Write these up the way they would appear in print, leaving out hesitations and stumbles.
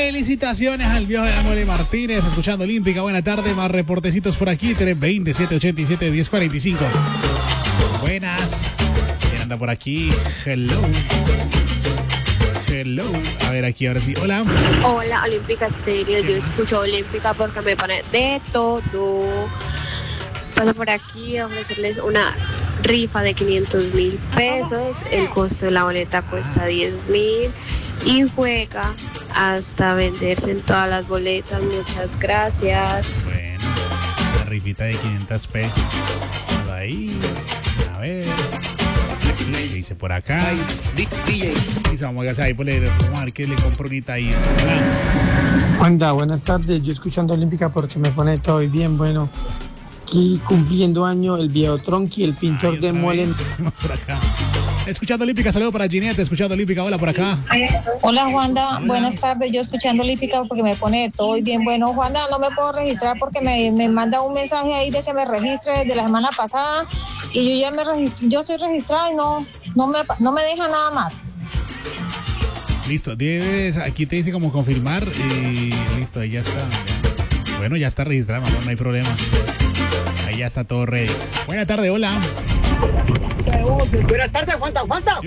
Felicitaciones al viejo de Amore Martínez, escuchando Olímpica. Buena tarde, más reportecitos por aquí. 320 787 1045. Buenas. ¿Quién anda por aquí? Hello. Hello. A ver, aquí ahora sí. Hola. Hola, Olímpica Estéreo. Yo escucho Olímpica porque me pone de todo. Paso por aquí a ofrecerles una rifa de 500.000 pesos. El costo de la boleta cuesta 10.000 y juega hasta venderse en todas las boletas. Muchas gracias. Bueno, la rifita de 500 pesos. Ahí. A ver. ¿Qué dice por acá? Dice, vamos a ver que le compro unita ahí. Juanda, buenas tardes. Yo escuchando Olímpica porque me pone todo bien bueno. Aquí cumpliendo año el viejo Tronqui, el pintor de Molen. Por acá. Escuchando Olímpica, saludo para Ginette, escuchando Olímpica, hola por acá. Hola Juanda, buenas tardes, yo escuchando Olímpica porque me pone todo bien bueno. Juanda, no me puedo registrar porque me manda un mensaje ahí de que me registre desde la semana pasada y yo ya me registré, yo estoy registrada y no me deja nada más. Listo, aquí te dice como confirmar y listo, ahí ya está. Bueno, ya está registrado, no hay problema. Ahí ya está todo ready. Buena tarde, hola. Buenas tardes, Juanda.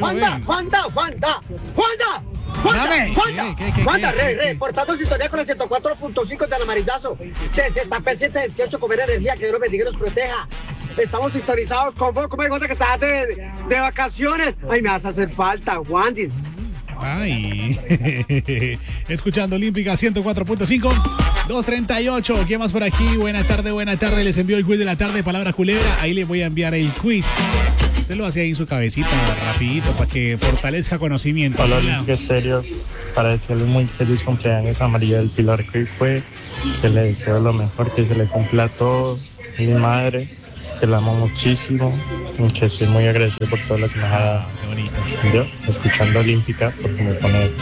Juanda, reportando sintonía con el 104.5 del Amarillazo. TZP7, comer energía, que Dios los bendiga y los proteja. Estamos sintonizados con vos, como Juanda, que estás de vacaciones. Ay, me vas a hacer falta, Wandy. Ay, escuchando Olímpica 104.5, 238. ¿Quién más por aquí? Buena tarde. Les envío el quiz de la tarde, palabra culebra. Ahí les voy a enviar el quiz. Usted lo hacía ahí en su cabecita, rapidito, para que fortalezca conocimiento. Hola, Olímpica Estéreo, para decirle muy feliz cumpleaños a María del Pilar que hoy fue. Que le deseo lo mejor, que se le cumpla todo. Mi madre, que la amo muchísimo, y que estoy muy agradecido por todo lo que nos ha dado. Qué bonito. Yo, escuchando Olímpica, porque me pone